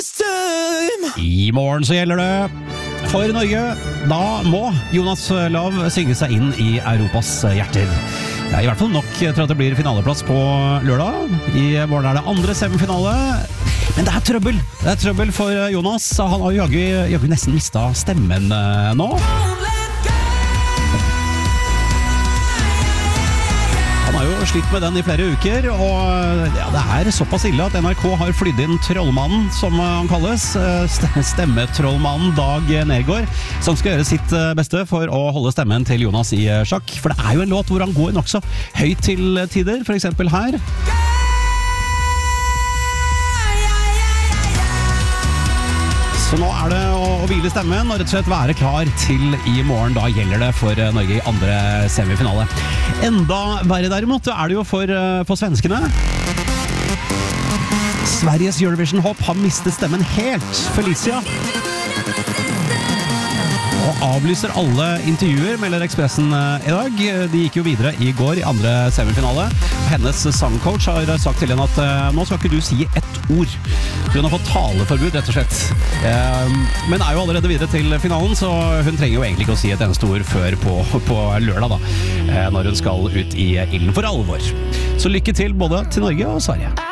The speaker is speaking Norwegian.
I morgen så gjelder det for Norge. Da må Jonas Lav synge seg inn I Europas hjerter. Det I hvert fall nok til at det blir finaleplass på lørdag. I morgen det andre semifinale. Men det trøbbel. Det trøbbel for Jonas. Han har jo nesten mistet stemmen nå. Han har jo slitt med den I flere uker, og ja, det såpass ille at NRK har flydd inn trollmannen, som han kalles, stemmetrollmannen Dag Nergård, som skal gjøre sitt beste for å holde stemmen til Jonas I sjakk. For det jo en låt hvor han går nok så høyt til tider, for eksempel her. Så nå det å hvile stemmen og rett og slett være klar til I morgen. Da gjelder det for Norge I andre semifinale. Enda verre derimot det jo for svenskene. Sveriges Eurovision-hopp har mistet stemmen helt. Felicia. Og avlyser alle intervjuer, melder Expressen I dag. De gikk jo videre I går I andre semifinale. Hennes sangcoach har sagt til henne at nå skal ikke du si ett ord. Hun har fått taleforbud, rett og slett. Men jo allerede videre til finalen, så hun trenger jo egentlig ikke å si et eneste ord før på lørdag, da, når hun skal ut I ilden for alvor. Så lykke til både til Norge og Sverige.